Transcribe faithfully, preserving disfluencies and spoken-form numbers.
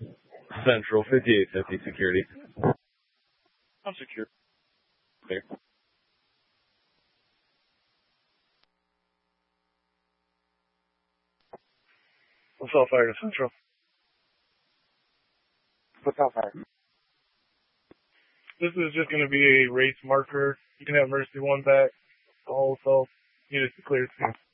Central, fifty-eight fifty security. I'm secure. Clear. What's all fire to Central? What's all fire? This is just going to be a race marker. You can have Mercy one back. The whole self. You just clear it.